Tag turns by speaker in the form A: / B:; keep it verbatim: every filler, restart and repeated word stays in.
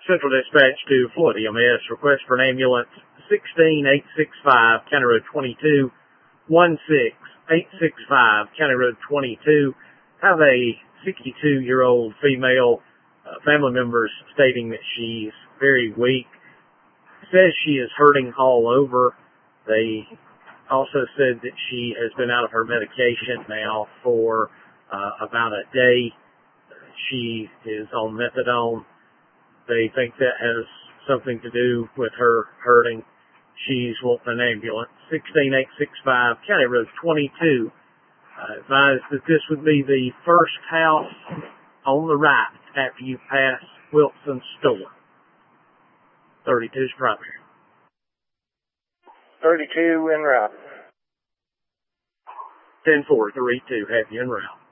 A: Central Dispatch to Floyd E M S. Request for an ambulance sixteen eight six five, County Road twenty-two, one six eight six five, County Road twenty-two. Have a sixty-two-year-old female, uh, family members stating that she's very weak. Says she is hurting all over. They also said that she has been out of her medication now for uh, about a day. She is on methadone. They think that has something to do with her hurting. She's wanting an ambulance. sixteen eight six five, County Road twenty-two. Uh, advised that this would be the first house on the right after you pass Wilson's store. thirty-two's primary.
B: thirty-two en route.
A: ten four three two, have you en route.